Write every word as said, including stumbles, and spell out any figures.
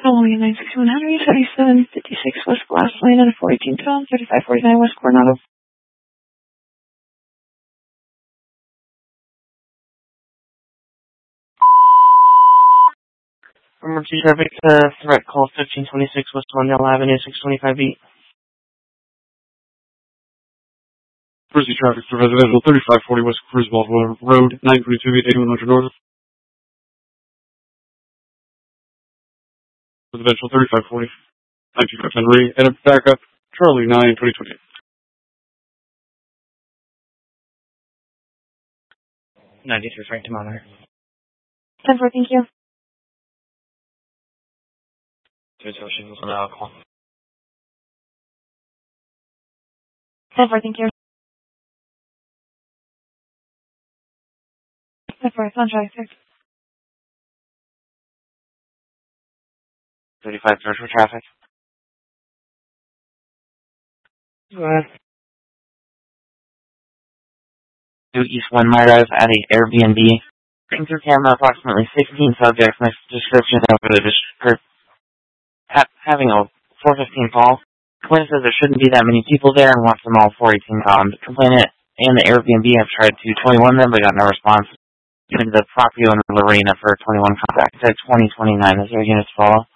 Following nine sixty-one Henry, seventy-seven fifty-six West Glass Lane, and four eighteen Tom, thirty-five forty-nine West Coronado. Emergency traffic uh, threat call fifteen twenty-six West Londell Avenue, six twenty-five B. Emergency traffic for residential thirty-five forty West Griswold Road, nine twenty-two eight eighty-one hundred North. Residential thirty-five forty, nine two five Henry, and a backup, Charlie nine twenty twenty-eight. ninety-three Frank Demoner. ten four, thank you. There's no shingles on alcohol. ten four, thank you. ten four, contract six. thirty-five search for traffic. Go ahead. To East One Drive at a Airbnb. Looking through camera, approximately sixteen subjects. Next description over the description. Ha having a four fifteen call. Complainant says there shouldn't be that many people there and wants them all four eighteen calm. The complainant and the Airbnb have tried to twenty-one them but got no response. Given the property owner Lorena for twenty-one contact. Said twenty twenty-nine. Is there units follow?